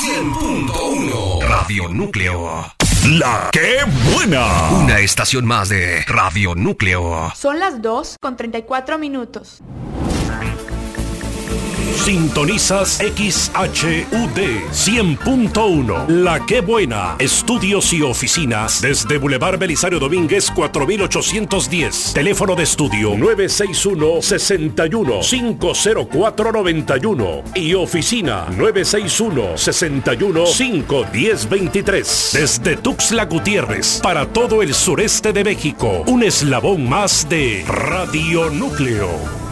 100.1 Radio Núcleo. La que buena. Una estación más de Radio Núcleo. Son las 2:34. Sintonizas XHUD 100.1. La que buena. Estudios y oficinas desde Boulevard Belisario Domínguez 4810. Teléfono de estudio 961-61-50491 y oficina 961-61-51023. Desde Tuxtla Gutiérrez para todo el sureste de México. Un eslabón más de Radio Núcleo.